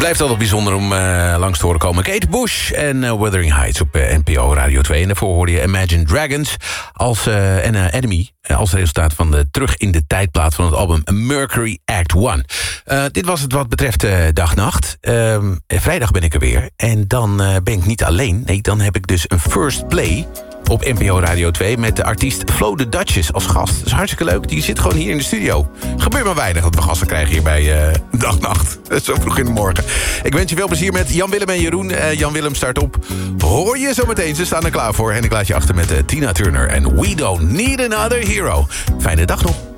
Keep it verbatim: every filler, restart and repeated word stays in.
blijft altijd bijzonder om uh, langs te horen komen. Kate Bush en uh, Wuthering Heights op uh, N P O Radio twee. En daarvoor hoorde je Imagine Dragons als, uh, en uh, Enemy... als resultaat van de terug in de tijdplaat van het album Mercury Act one. Uh, dit was het wat betreft uh, dag-nacht. Uh, vrijdag ben ik er weer. En dan uh, ben ik niet alleen. Nee, dan heb ik dus een first play op N P O Radio twee... met de artiest Flo the Duchess als gast. Dat is hartstikke leuk. Die zit gewoon hier in de studio. Gebeurt maar weinig dat we gasten krijgen hier bij uh, dag-nacht. Zo vroeg in de morgen. Ik wens je veel plezier met Jan-Willem en Jeroen. Uh, Jan-Willem start op. Hoor je zo meteen. Ze staan er klaar voor. En ik laat je achter met uh, Tina Turner en We Don't Need Another Hero. Fijne dag nog.